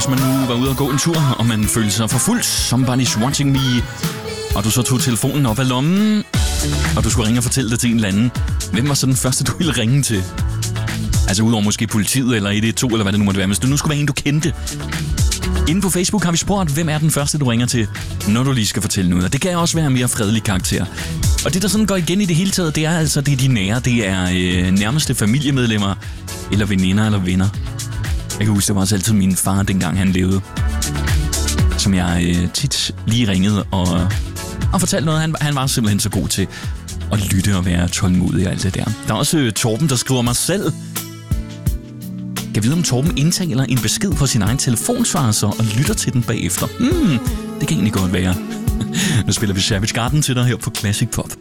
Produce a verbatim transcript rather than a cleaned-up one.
man nu var ude og gå en tur, og man følte sig forfulgt, somebody's watching me, og du så tog telefonen op af lommen, og du skulle ringe og fortælle det til en eller anden. Hvem var så den første, du ville ringe til? Altså udover måske politiet eller et et to, eller hvad det nu måtte være, hvis du nu skulle være en, du kendte. Inde på Facebook har vi spurgt, hvem er den første, du ringer til, når du lige skal fortælle noget. Og det kan også være mere fredelig karakter. Og det, der sådan går igen i det hele taget, det er altså, det er de nære. Det er øh, nærmeste familiemedlemmer, eller veninder eller venner. Jeg kan huske, det var også altid min far, dengang han levede, som jeg øh, tit lige ringede og, og fortalte noget. Han, han var simpelthen så god til at lytte og være tålmodig og alt det der. Der er også øh, Torben, der skriver mig selv. Kan vide, om Torben indtaler en besked på sin egen telefonsvarer så og lytter til den bagefter. Hmm, det kan egentlig godt være. Nu spiller vi Savage Garden til dig her på Classic Pop.